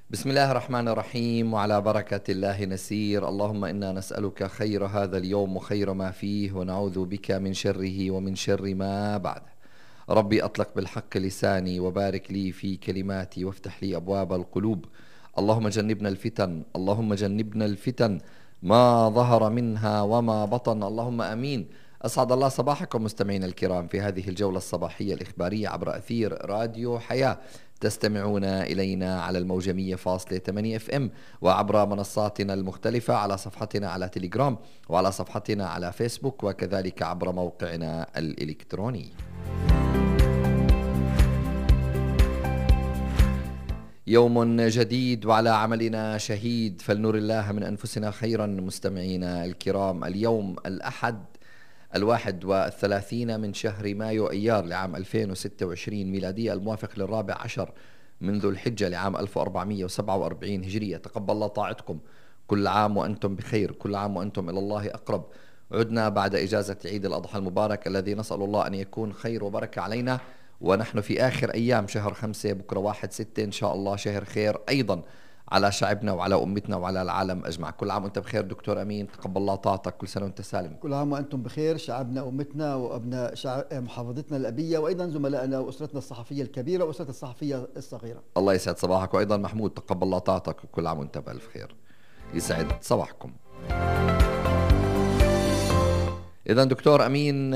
بسم الله الرحمن الرحيم، وعلى بركة الله نسير. اللهم إنا نسألك خير هذا اليوم وخير ما فيه، ونعوذ بك من شره ومن شر ما بعده. ربي أطلق بالحق لساني، وبارك لي في كلماتي، وافتح لي أبواب القلوب. اللهم جنبنا الفتن، اللهم جنبنا الفتن ما ظهر منها وما بطن، اللهم آمين. أسعد الله صباحكم مستمعينا الكرام في هذه الجولة الصباحية الإخبارية عبر أثير راديو حياة. تستمعون إلينا على الموجة 100.8 اف ام، وعبر منصاتنا المختلفة، على صفحتنا على تليجرام، وعلى صفحتنا على فيسبوك، وكذلك عبر موقعنا الإلكتروني. يوم جديد وعلى عملنا شهيد، فلنر الله من أنفسنا خيرا. مستمعينا الكرام، اليوم الأحد 31 من شهر مايو أيار لعام 2026 ميلادية، الموافق للرابع عشر من ذو الحجة لعام 1447 هجرية. تقبل الله طاعتكم، كل عام وأنتم بخير، كل عام وأنتم إلى الله أقرب. عدنا بعد إجازة عيد الأضحى المبارك الذي نسأل الله أن يكون خير وبركة علينا، ونحن في آخر أيام شهر 5، بكرة 1/6 إن شاء الله، شهر خير أيضا على شعبنا وعلى أمتنا وعلى العالم أجمع. كل عام وأنت بخير دكتور أمين، تقبل الله طاعتك، كل سنة وأنت سالم. كل عام وأنتم بخير، شعبنا وأمتنا وأبناء محافظتنا الأبية، وأيضا زملائنا وأسرتنا الصحفية الكبيرة وأسرتنا الصحفية الصغيرة. الله يسعد صباحك. وأيضا محمود، تقبل الله طاعتك، وكل عام وأنت بألف خير، يسعد صباحكم. إذا دكتور أمين،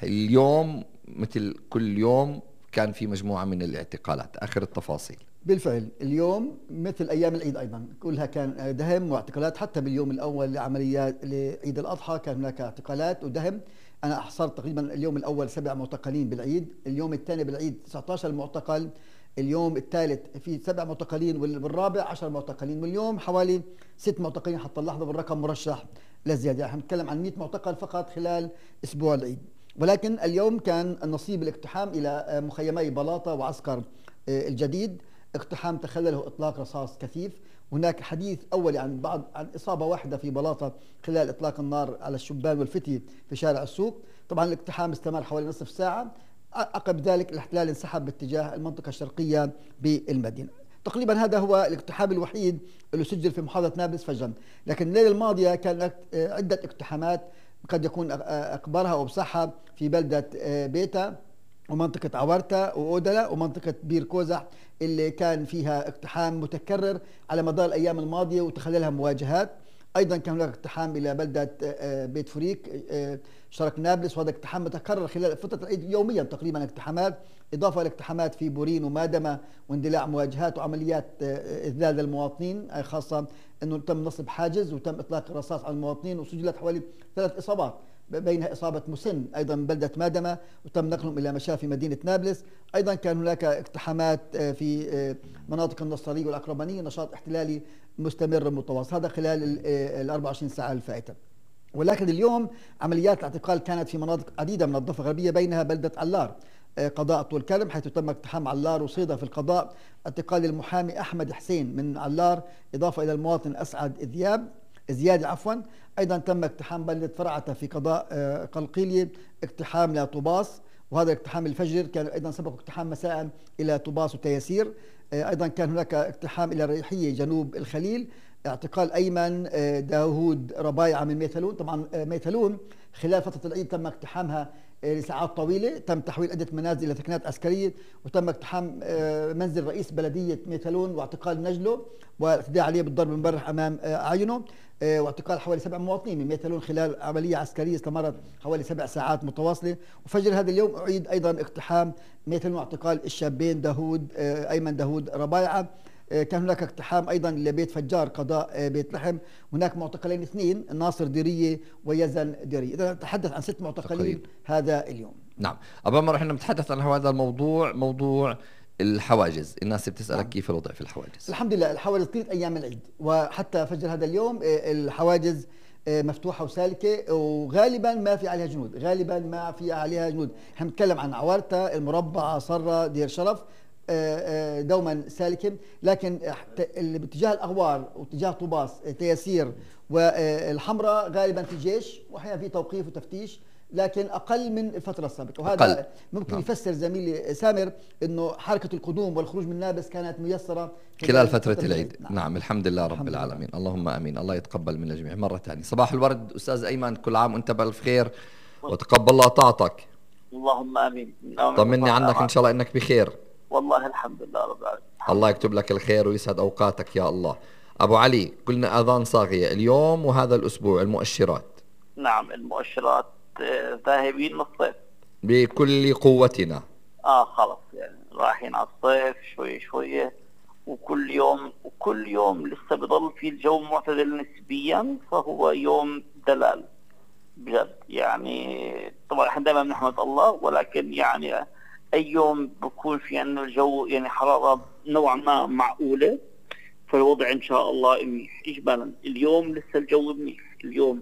اليوم مثل كل يوم كان في مجموعة من الاعتقالات، آخر التفاصيل. بالفعل اليوم مثل أيام العيد أيضا كلها كان دهم واعتقالات، حتى باليوم الأول لعمليات لعيد الأضحى كان هناك اعتقالات ودهم. أنا أحصرت تقريبا اليوم الأول 7 معتقلين بالعيد، اليوم الثاني بالعيد 19 معتقل، اليوم الثالث في 7 معتقلين، والرابع 10 معتقلين، واليوم حوالي 6 معتقلين حتى اللحظة، بالرقم مرشح للزيادة. احنا نتكلم عن 100 معتقل فقط خلال أسبوع العيد. ولكن اليوم كان النصيب الاقتحام إلى مخيمي بلاطة وعسكر الجديد، اقتحام تخلله إطلاق رصاص كثيف. هناك حديث أولي عن إصابة واحدة في بلاطة خلال إطلاق النار على الشبان والفتي في شارع السوق. طبعا الاقتحام استمر حوالي نصف ساعة، عقب ذلك الاحتلال انسحب باتجاه المنطقة الشرقية بالمدينة. تقريبا هذا هو الاقتحام الوحيد اللي سجل في محافظة نابلس فجرا. لكن الليلة الماضية كانت عدة اقتحامات، قد يكون أكبرها وأبصحها في بلدة بيتا ومنطقة عورتا وأودلا ومنطقة بير كوزح، اللي كان فيها اقتحام متكرر على مدار الأيام الماضية وتخللها مواجهات. أيضا كان هناك اقتحام إلى بلدة بيت فريك شرق نابلس، وهذا اقتحام متكرر خلال فترة العيد يوميا تقريبا اقتحامات، إضافة إلى اقتحامات في بورين ومادمة واندلاع مواجهات وعمليات إذلال المواطنين، خاصة أنه تم نصب حاجز وتم إطلاق الرصاص على المواطنين، وسجلت حوالي 3 إصابات، بينها إصابة مسن أيضا من بلدة مادمة، وتم نقلهم إلى مشافي مدينة نابلس. أيضا كان هناك اقتحامات في مناطق النصرية والعقربانية، نشاط احتلالي مستمر متواصل، هذا خلال ال 24 ساعة الفائتة. ولكن اليوم عمليات الاعتقال كانت في مناطق عديدة من الضفة الغربية، بينها بلدة علار قضاء طول كرم، حيث تم اقتحام علار وصيدا في القضاء، اعتقال المحامي أحمد حسين من علار، إضافة إلى المواطن أسعد زيادة أيضا تم اقتحام بلدة فرعة في قضاء قلقيلية، اقتحام لطوباس، وهذا اقتحام الفجر كان أيضا سبق اقتحام مساء إلى طوباس وتيسير. أيضا كان هناك اقتحام إلى الريحية جنوب الخليل، اعتقال أيمن داوود ربايعة من ميتلون. طبعا ميتلون خلال فترة العيد تم اقتحامها لساعات طويلة، تم تحويل عدة منازل إلى سكنات عسكرية، وتم اقتحام منزل رئيس بلدية ميتلون واعتقال نجله والاعتداء عليه بالضرب المبرح أمام أعينه، واعتقال حوالي 7 مواطنين من ميتلون خلال عملية عسكرية استمرت حوالي 7 ساعات متواصلة. وفجر هذا اليوم أعيد أيضا اقتحام ميتلون واعتقال الشابين أيمن داوود ربايعة. كان هناك اقتحام أيضا لبيت فجار قضاء بيت لحم، هناك معتقلين 2، ناصر ديرية ويزن ديرية. إذا نتحدث عن 6 معتقلين هذا اليوم. نعم، قبل ما رحنا نتحدث عن هذا الموضوع، موضوع الحواجز، الناس بتسألك نعم. كيف الوضع في الحواجز؟ الحمد لله الحواجز طيلة أيام العيد، وحتى فجر هذا اليوم الحواجز مفتوحة وسالكة، وغالبا ما في عليها جنود، غالبا ما في عليها جنود. احنا بنتكلم عن عوارتا، المربع، صرة، دير شرف، دوما سالكة. لكن اللي باتجاه الأغوار واتجاه طوباس تيسير والحمراء غالبا في جيش، واحيانا في توقيف وتفتيش، لكن أقل من الفترة السابقة، وهذا أقل. ممكن يفسر زميلي سامر أنه حركة القدوم والخروج من نابلس كانت ميسرة خلال فترة العيد. نعم الحمد لله رب العالمين. اللهم آمين. الله يتقبل من الجميع. مرة ثانية صباح الورد أستاذ أيمن، كل عام وأنت بألف خير وتقبل الله طاعتك. اللهم آمين. طمني عنك إن شاء الله إنك بخير. والله الحمد لله رب العالمين. الله يكتب لك الخير ويسعد أوقاتك يا الله. أبو علي، قلنا آذان صاغية اليوم وهذا الأسبوع، المؤشرات. نعم المؤشرات ذاهبين للصيف بكل قوتنا. خلص يعني رايحين على الصيف شوي شوية، وكل يوم لسه بضل في الجو معتدل نسبيا، فهو يوم دلال بجد. يعني طبعا احنا دائما بنحمد الله، ولكن يعني اي يوم بكون في عندنا الجو يعني حرارة نوعا ما معقولة، فالوضع ان شاء الله منيح. اجمالا اليوم لسه الجو منيح، اليوم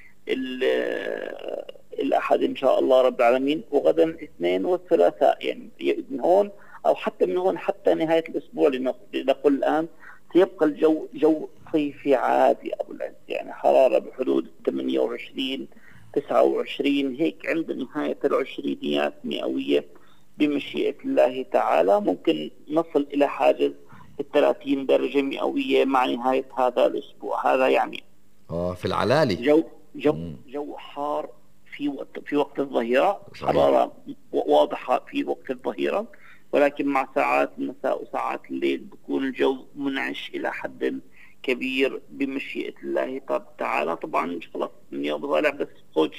الأحد إن شاء الله رب العالمين، وغدا الاثنين والثلاثاء، يعني من هون أو حتى من هون حتى نهاية الأسبوع لنقول الآن سيبقى الجو جو صيفي عادي أبو العز، يعني حرارة بحدود 28 29 هيك عند نهاية العشرينيات مئوية بمشيئة الله تعالى. ممكن نصل إلى حاجز 30 درجة مئوية مع نهاية هذا الأسبوع. هذا يعني في العلالي جو حار في وقت الظهيرة، حرارة واضحة في وقت الظهيرة، ولكن مع ساعات المساء وساعات الليل بيكون الجو منعش إلى حد كبير بمشيئة الله تعالى. طبعا خلاص من يوم طالع بس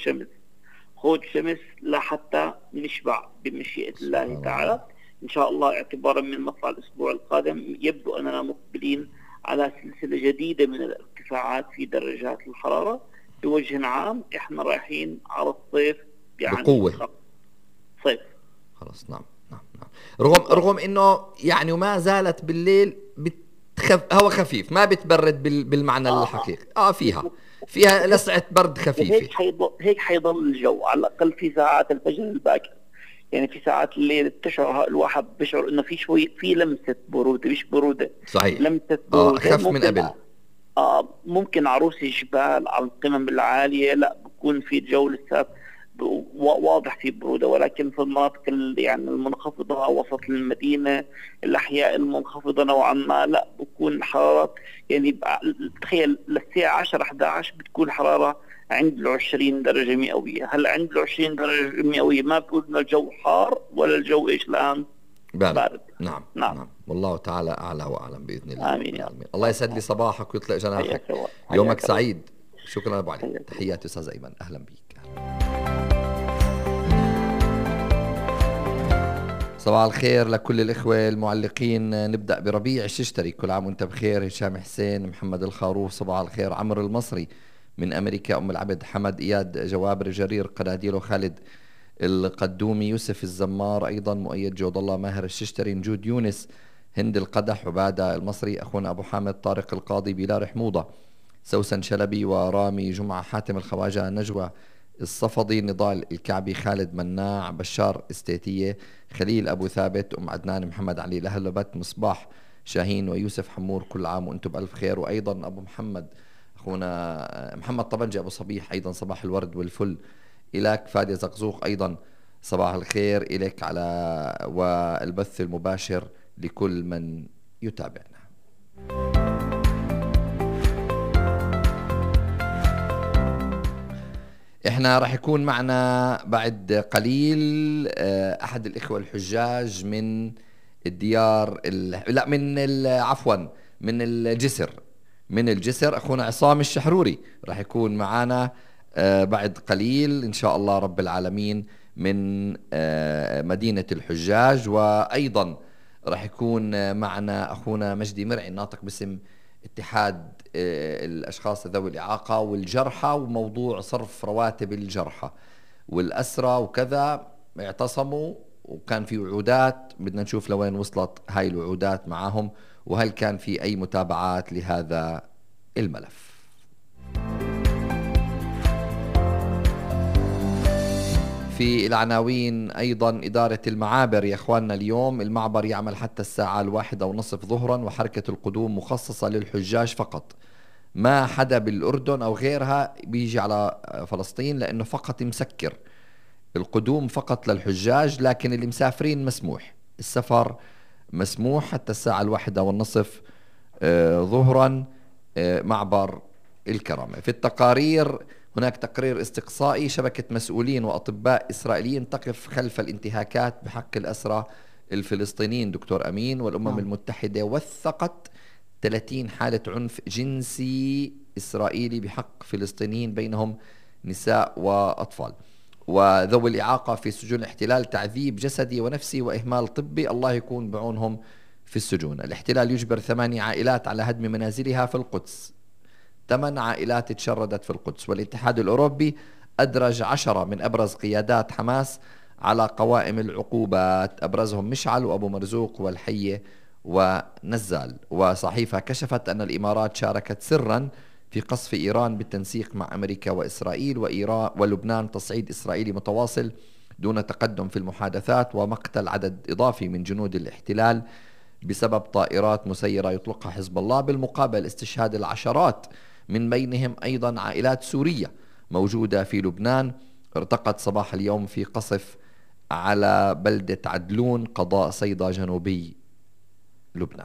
خوج شمس لحتى نشبع بمشيئة الله تعالى إن شاء الله. اعتبارا من مطلع الأسبوع القادم يبدو أننا مقبلين على سلسلة جديدة من الارتفاعات في درجات الحرارة. بوجه عام احنا رايحين على الصيف يعني بقوة. صيف خلاص. نعم. رغم انه يعني وما زالت بالليل هوا خفيف، ما بتبرد بالمعنى الحقيقي. فيها لسعة برد خفيفة. هيك حيضل الجو على الأقل في ساعات الفجر الباكر، يعني في ساعات الليل بتشعر الواحد بيشعر انه في شوي في لمسة برودة، مش برودة صحيح، لمسة برودة أخف من قبل. ممكن عروس الجبال على القمم العالية لا بكون في الجو لسه واضح في برودة، ولكن في المناطق يعني المنخفضة وسط المدينة الأحياء المنخفضة نوعا ما لا بكون حرارة يعني تخيل للساعة 10-11 بتكون حرارة عند 20 درجة مئوية. هلا عند 20 درجة مئوية ما بتقول إن الجو حار ولا الجو إيش الآن بارد. نعم. والله تعالى أعلى وأعلم بإذن الله. آمين يا رب. الله يسعد لي صباحك ويطلق جناحك. يومك سعيد. شكرا أبو علي. تحياتي أستاذ أيمن، أهلا بيك. صباح الخير لكل الإخوة المعلقين. نبدأ بربيع الششتري، كل عام وانت بخير. هشام حسين، محمد الخاروف صباح الخير. عمرو المصري من أمريكا، أم العبد، حمد إياد، جوابر جرير، قناديل خالد القدومي، يوسف الزمار أيضا، مؤيد جود الله، ماهر الششتري، نجود يونس، هند القدح، عبادة المصري، أخونا أبو حامد، طارق القاضي، بلال حموضة، سوسن شلبي، ورامي جمعة، حاتم الخواجة، نجوى الصفدي، نضال الكعبي، خالد مناع، بشار استيتية، خليل أبو ثابت، أم عدنان، محمد علي لهلبت، مصباح شاهين، ويوسف حمور. كل عام وأنتم بألف خير. وأيضا أبو محمد أخونا محمد طبنجي أبو صبيح، أيضا صباح الورد والفل إليك. فادي زقزوق أيضا صباح الخير إليك على والبث المباشر لكل من يتابعنا. احنا راح يكون معنا بعد قليل احد الاخوة الحجاج من الديار عفوا من الجسر اخونا عصام الشحروري راح يكون معنا بعد قليل ان شاء الله رب العالمين من مدينة الحجاج. وايضا راح يكون معنا اخونا مجدي مرعي الناطق باسم اتحاد الأشخاص ذوي الإعاقة والجرحى، وموضوع صرف رواتب الجرحى والأسرى وكذا. اعتصموا وكان في وعودات، بدنا نشوف لوين وصلت هاي الوعودات معهم، وهل كان في أي متابعات لهذا الملف. في العناوين أيضا إدارة المعابر يا أخواننا، اليوم المعبر يعمل حتى الساعة 1:30 ظهرا، وحركة القدوم مخصصة للحجاج فقط، ما حدا بالأردن أو غيرها بيجي على فلسطين لأنه فقط مسكر القدوم فقط للحجاج، لكن اللي مسافرين مسموح السفر، مسموح حتى الساعة 1:30 ظهرا معبر الكرمة. في التقارير هناك تقرير استقصائي: شبكة مسؤولين وأطباء إسرائيليين تقف خلف الانتهاكات بحق الأسرى الفلسطينيين دكتور أمين، والأمم المتحدة وثقت 30 حالة عنف جنسي إسرائيلي بحق فلسطينيين بينهم نساء وأطفال، وذوي الإعاقة في سجون الاحتلال تعذيب جسدي ونفسي وإهمال طبي، الله يكون بعونهم في السجون. الاحتلال يجبر 8 عائلات على هدم منازلها في القدس، 8 عائلات تشردت في القدس. والاتحاد الأوروبي أدرج 10 من أبرز قيادات حماس على قوائم العقوبات، أبرزهم مشعل وأبو مرزوق والحية ونزال. وصحيفة كشفت أن الإمارات شاركت سرا في قصف إيران بالتنسيق مع أمريكا وإسرائيل، ولبنان تصعيد إسرائيلي متواصل دون تقدم في المحادثات، ومقتل عدد إضافي من جنود الاحتلال بسبب طائرات مسيرة يطلقها حزب الله. بالمقابل استشهاد العشرات من بينهم أيضا عائلات سورية موجودة في لبنان، ارتقت صباح اليوم في قصف على بلدة عدلون قضاء صيدا جنوبي لبنان.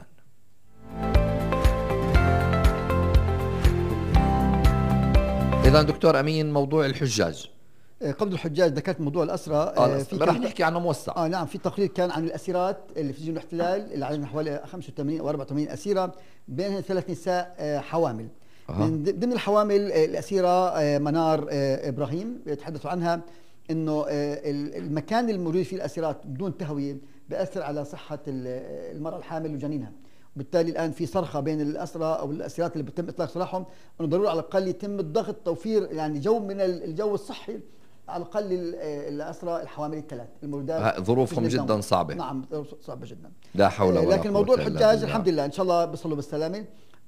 إذا دكتور أمين، موضوع الحجاج، قبض الحجاج ذكرت موضوع الأسرى، رح نحكي عنه موسع. نعم، في تقرير كان عن الأسيرات اللي في سجون الاحتلال اللي عددهم حوالي 85 أو 84 أسيرة، بينهم 3 نساء حوامل. من ضمن الحوامل الأسيرة منار إبراهيم، يتحدثوا عنها إنه المكان الموجود فيه الأسيرات بدون تهوية بيأثر على صحة المرأة الحامل وجنينها، وبالتالي الآن في صرخة بين الأسرى أو الأسيرات اللي بيتم إطلاق سراحهم إنه ضروري على الأقل يتم الضغط توفير يعني جو من الجو الصحي على الأقل الأسرى الحوامل الثلاث المولودات. ظروفهم جدا صعبة. نعم، صعبة جدا، لا حول ولا قوة. لكن موضوع الحجاج الحمد لله إن شاء الله بيصلوا بالسلامة.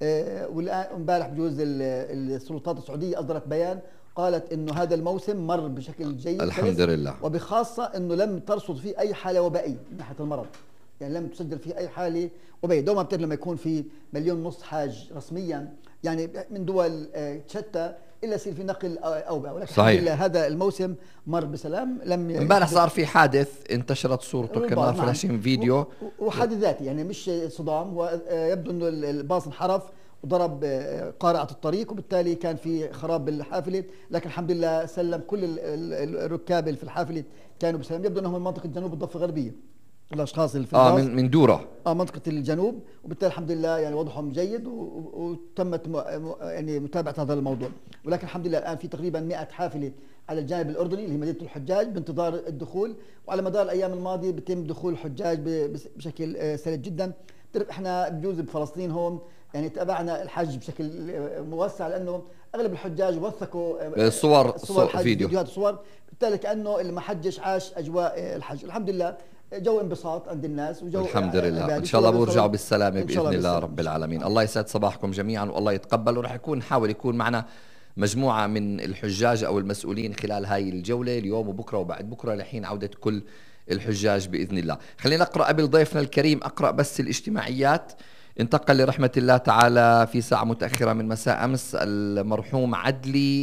والآن امبارح بجوز السلطات السعودية أصدرت بيان قالت إنه هذا الموسم مر بشكل جيد الحمد لله، وبخاصة إنه لم ترصد فيه أي حالة وبائية من ناحية المرض، يعني لم تسجل فيه أي حالة وبائية. دوما بتعرف لما يكون في 1.5 مليون حاج رسميا يعني من دول شتى إلا يصير في نقل أوبئة، ولكن الحمد لله هذا الموسم مر بسلام. امبارح صار في حادث انتشرت صورته كمان فلاشين فيديو، وحادث ذاتي يعني مش صدام، ويبدو إنه الباص انحرف وضرب قارعة الطريق، وبالتالي كان في خراب بالحافلة، لكن الحمد لله سلم كل الركاب اللي في الحافلة كانوا بسلام. يبدو أنهم من منطقة جنوب الضفة الغربية الأشخاص اللي في الباص من دورة منطقة الجنوب، وبالتالي الحمد لله يعني وضعهم جيد وتمت يعني متابعة هذا الموضوع. ولكن الحمد لله الآن في تقريبا 100 حافلة على الجانب الأردني اللي هي مدينة الحجاج بانتظار الدخول، وعلى مدار الأيام الماضية بيتم دخول الحجاج بشكل سلس جدا. احنا بجوز بفلسطين هون يعني تابعنا الحج بشكل موسع، لأنه أغلب الحجاج وثقوا صور فيديوهات صور، بالتالي كأنه اللي ما حجش عاش أجواء الحج. الحمد لله جو انبساط عند الناس وجو الحمد لله. ان شاء الله بيرجعوا بالسلامه باذن الله رب العالمين. الله يسعد صباحكم جميعا والله يتقبل. ورح نحاول يكون معنا مجموعه من الحجاج او المسؤولين خلال هاي الجوله اليوم وبكره وبعد بكره لحين عوده كل الحجاج باذن الله. خلينا نقرا قبل ضيفنا الكريم، اقرا بس الاجتماعيات. انتقل لرحمه الله تعالى في ساعه متاخره من مساء امس المرحوم عدلي